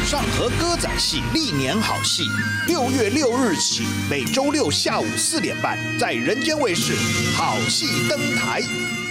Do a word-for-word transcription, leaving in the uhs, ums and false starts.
上河歌仔戏历年好戏，六月六日起，每周六下午四点半，在人间卫视好戏登台。